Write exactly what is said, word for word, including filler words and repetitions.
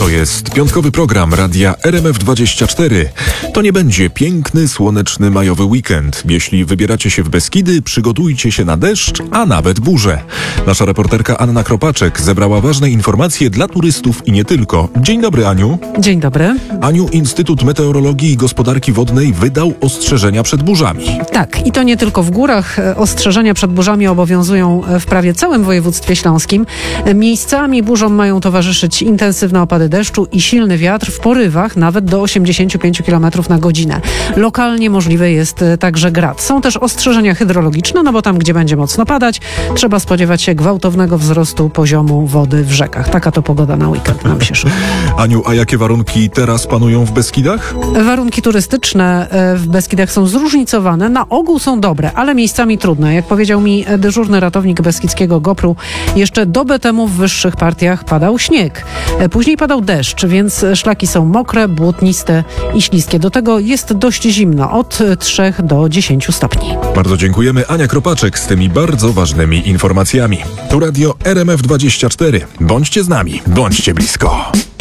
To jest piątkowy program Radia R M F dwadzieścia cztery. To nie będzie piękny, słoneczny majowy weekend. Jeśli wybieracie się w Beskidy, przygotujcie się na deszcz, a nawet burzę. Nasza reporterka Anna Kropaczek zebrała ważne informacje dla turystów i nie tylko. Dzień dobry, Aniu. Dzień dobry. Aniu, Instytut Meteorologii i Gospodarki Wodnej wydał ostrzeżenia przed burzami. Tak, i to nie tylko w górach. Ostrzeżenia przed burzami obowiązują w prawie całym województwie śląskim. Miejscami burzom mają towarzyszyć intensywne opady deszczu i silny wiatr w porywach nawet do osiemdziesiąt pięć kilometrów na godzinę. Lokalnie możliwy jest także grad. Są też ostrzeżenia hydrologiczne, no bo tam, gdzie będzie mocno padać, trzeba spodziewać się gwałtownego wzrostu poziomu wody w rzekach. Taka to pogoda na weekend nam się szykuje. Aniu, a jakie warunki teraz panują w Beskidach? Warunki turystyczne w Beskidach są zróżnicowane. Na ogół są dobre, ale miejscami trudne. Jak powiedział mi dyżurny ratownik beskidzkiego Gopru, jeszcze dobę temu w wyższych partiach padał śnieg. Później padał deszcz, więc szlaki są mokre, błotniste i śliskie. Do tego jest dość zimno, od trzech do dziesięciu stopni. Bardzo dziękujemy. Ania Kropaczek z tymi bardzo ważnymi informacjami. Tu Radio R M F dwadzieścia cztery. Bądźcie z nami, bądźcie blisko.